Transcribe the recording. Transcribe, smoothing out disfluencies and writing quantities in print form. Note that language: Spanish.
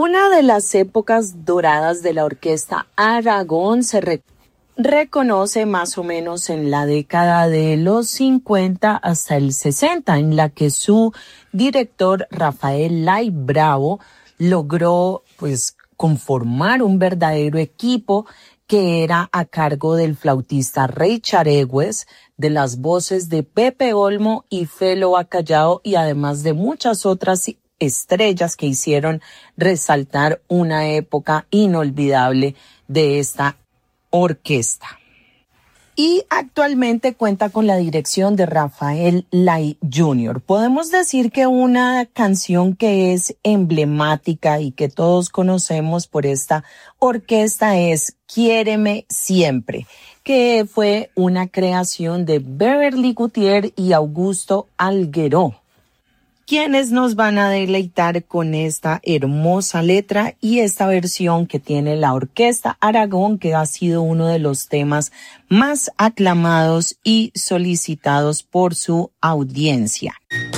Una de las épocas doradas de la Orquesta Aragón se reconoce más o menos en la década de los 50 hasta el 60, en la que su director Rafael Lay Bravo logró conformar un verdadero equipo que era a cargo del flautista Rey Charegües, de las voces de Pepe Olmo y Felo Bacallao, y además de muchas otras estrellas que hicieron resaltar una época inolvidable de esta orquesta. Y actualmente cuenta con la dirección de Rafael Lay Jr. Podemos decir que una canción que es emblemática y que todos conocemos por esta orquesta es Quiéreme Siempre, que fue una creación de Beverly Gutiérrez y Augusto Algueró, quienes nos van a deleitar con esta hermosa letra y esta versión que tiene la Orquesta Aragón, que ha sido uno de los temas más aclamados y solicitados por su audiencia.